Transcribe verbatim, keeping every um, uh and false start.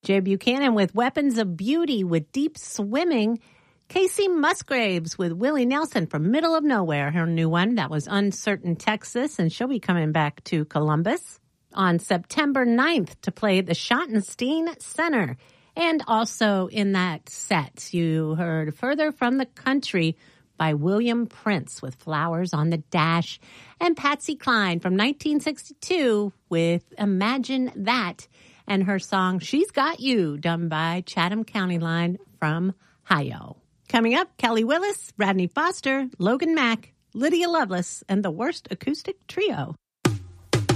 Jay Buchanan with Weapons of Beauty with Deep Swimming. Casey Musgraves with Willie Nelson from Middle of Nowhere, her new one. That was Uncertain Texas, and she'll be coming back to Columbus on September ninth to play at the Schottenstein Center. And also in that set, you heard Further from the Country by William Prince with Flowers on the Dash, and Patsy Cline from nineteen sixty-two with Imagine That, and her song She's Got You, done by Chatham County Line from Ohio. Coming up, Kelly Willis, Radney Foster, Logan Mack, Lydia Lovelace, and the Worst Acoustic Trio.